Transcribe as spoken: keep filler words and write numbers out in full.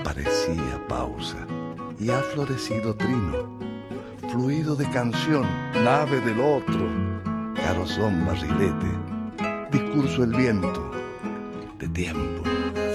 parecía pausa y ha florecido trino, fluido de canción, nave del otro, carozón barrilete, discurso el viento, de tiempo.